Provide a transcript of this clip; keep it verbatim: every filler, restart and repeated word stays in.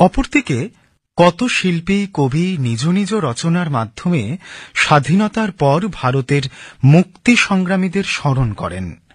অপরদিকে কত শিল্পী কবি নিজ নিজ রচনার মাধ্যমে স্বাধীনতার পর ভারতের মুক্তি সংগ্রামীদের স্মরণ করেন।